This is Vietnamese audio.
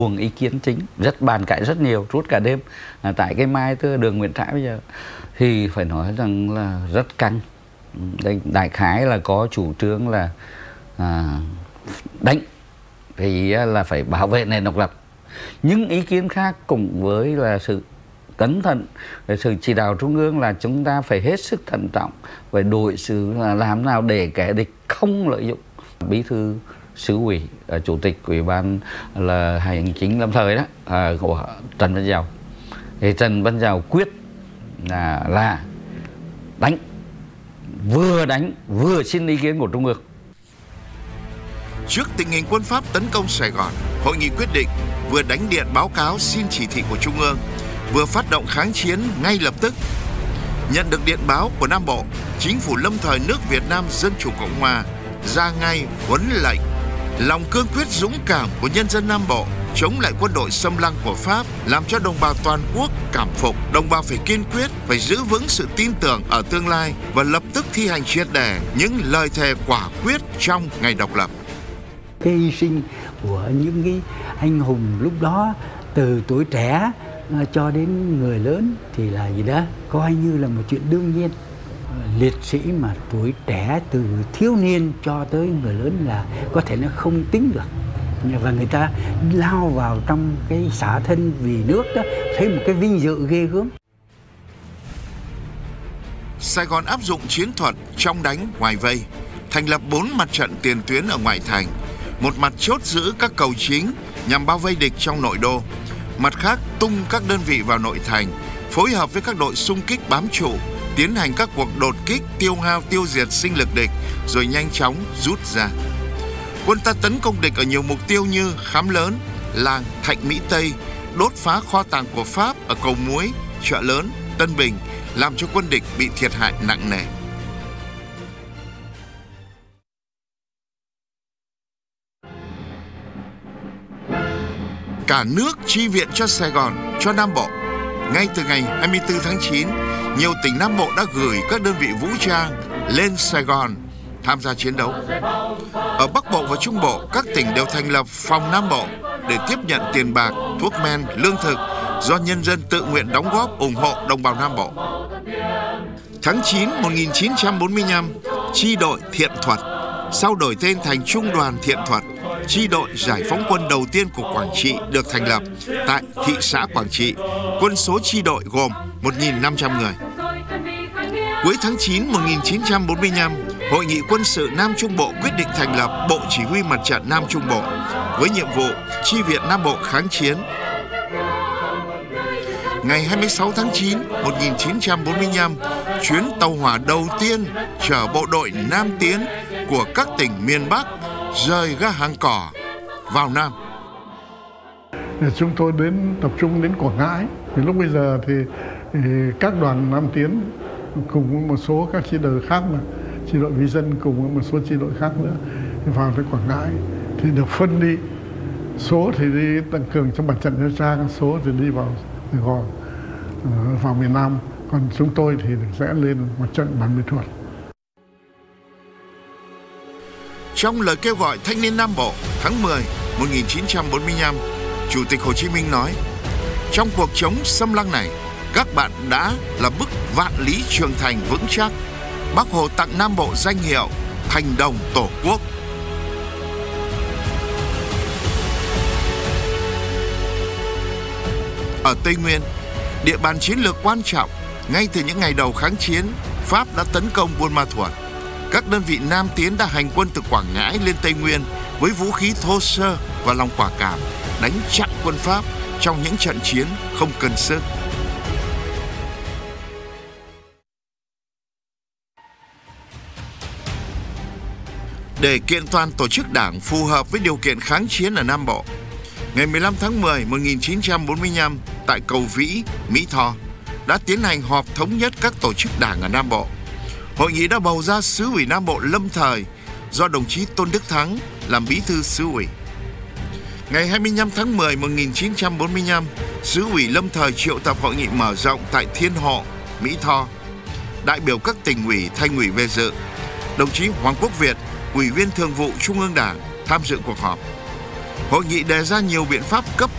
Luồng ý kiến chính rất bàn cãi rất nhiều, suốt cả đêm tại cái Mai đường Nguyễn Trãi bây giờ thì phải nói rằng là rất căng. Đại khái là có chủ trương là đánh thì là phải bảo vệ nền độc lập, những ý kiến khác cùng với là sự cẩn thận, sự chỉ đạo trung ương là chúng ta phải hết sức thận trọng, phải đối xử là làm nào để kẻ địch không lợi dụng. Bí thư Xứ ủy, chủ tịch ủy ban là hành chính lâm thời đó của Trần Văn Dầu, thì Trần Văn Dầu quyết là đánh vừa xin ý kiến của trung ương. Trước tình hình quân Pháp tấn công Sài Gòn, hội nghị quyết định vừa đánh điện báo cáo xin chỉ thị của trung ương, vừa phát động kháng chiến ngay lập tức. Nhận được điện báo của Nam Bộ, chính phủ lâm thời nước Việt Nam Dân chủ Cộng hòa ra ngay huấn lệnh. Lòng cương quyết dũng cảm của nhân dân Nam Bộ chống lại quân đội xâm lăng của Pháp làm cho đồng bào toàn quốc cảm phục. Đồng bào phải kiên quyết, phải giữ vững sự tin tưởng ở tương lai và lập tức thi hành triệt để những lời thề quả quyết trong ngày độc lập. Cái hy sinh của những cái anh hùng lúc đó, từ tuổi trẻ cho đến người lớn thì là gì đó, coi như là một chuyện đương nhiên. Liệt sĩ mà tuổi trẻ từ thiếu niên cho tới người lớn là có thể nó không tính được, và người ta lao vào trong cái xả thân vì nước đó, thấy một cái vinh dự ghê gớm. Sài Gòn áp dụng chiến thuật trong đánh ngoài vây, thành lập 4 mặt trận tiền tuyến ở ngoại thành, một mặt chốt giữ các cầu chính nhằm bao vây địch trong nội đô, mặt khác tung các đơn vị vào nội thành, phối hợp với các đội xung kích bám trụ, tiến hành các cuộc đột kích tiêu hao tiêu diệt sinh lực địch rồi nhanh chóng rút ra. Quân ta tấn công địch ở nhiều mục tiêu như Khám Lớn, làng Thạnh Mỹ Tây, đốt phá kho tàng của Pháp ở Cầu Muối, Chợ Lớn, Tân Bình, làm cho quân địch bị thiệt hại nặng nề. Cả nước chi viện cho Sài Gòn, cho Nam Bộ. Ngay từ ngày 24 tháng 9, nhiều tỉnh Nam Bộ đã gửi các đơn vị vũ trang lên Sài Gòn tham gia chiến đấu. Ở Bắc Bộ và Trung Bộ, các tỉnh đều thành lập phòng Nam Bộ để tiếp nhận tiền bạc, thuốc men, lương thực do nhân dân tự nguyện đóng góp ủng hộ đồng bào Nam Bộ. Tháng 9 1945, chi đội Thiện Thuật, sau đổi tên thành Trung đoàn Thiện Thuật, chi đội giải phóng quân đầu tiên của Quảng Trị được thành lập tại thị xã Quảng Trị. Quân số chi đội gồm 1.500 người. Cuối tháng 9 1945, Hội nghị quân sự Nam Trung Bộ quyết định thành lập Bộ Chỉ huy Mặt trận Nam Trung Bộ với nhiệm vụ chi viện Nam Bộ kháng chiến. Ngày 26 tháng 9 1945, chuyến tàu hỏa đầu tiên chở bộ đội Nam tiến của các tỉnh miền Bắc rời ga Hàng Cỏ vào Nam. Chúng tôi tập trung đến Quảng Ngãi. Thì lúc bây giờ thì các đoàn Nam tiến cùng với một số các chi đội khác, mà chi đội Vi Dân cùng với một số chi đội khác nữa vào tới Quảng Ngãi thì được phân đi. Số thì đi tăng cường trong mặt trận Nha Trang, số thì đi vào Sài Gòn, vào miền Nam. Còn chúng tôi thì sẽ lên mặt trận Bản Mỹ Thuận. Trong lời kêu gọi thanh niên Nam Bộ tháng 10 1945, Chủ tịch Hồ Chí Minh nói: trong cuộc chống xâm lăng này, các bạn đã là bức vạn lý trường thành vững chắc. Bác Hồ tặng Nam Bộ danh hiệu Thành Đồng Tổ quốc. Ở Tây Nguyên, địa bàn chiến lược quan trọng, ngay từ những ngày đầu kháng chiến, Pháp đã tấn công Buôn Ma Thuột. Các đơn vị Nam tiến đã hành quân từ Quảng Ngãi lên Tây Nguyên với vũ khí thô sơ và lòng quả cảm, đánh chặn quân Pháp trong những trận chiến không cân sức. Để kiện toàn tổ chức đảng phù hợp với điều kiện kháng chiến ở Nam Bộ, ngày 15 tháng 10 1945 tại Cầu Vĩ, Mỹ Tho đã tiến hành họp thống nhất các tổ chức đảng ở Nam Bộ. Hội nghị đã bầu ra Xứ ủy Nam Bộ lâm thời do đồng chí Tôn Đức Thắng làm bí thư Xứ ủy. Ngày 25 tháng 10 1945, Xứ ủy lâm thời triệu tập hội nghị mở rộng tại Thiên Hộ, Mỹ Tho. Đại biểu các tỉnh ủy, thành ủy về dự. Đồng chí Hoàng Quốc Việt, Ủy viên Thường vụ Trung ương Đảng tham dự cuộc họp. Hội nghị đề ra nhiều biện pháp cấp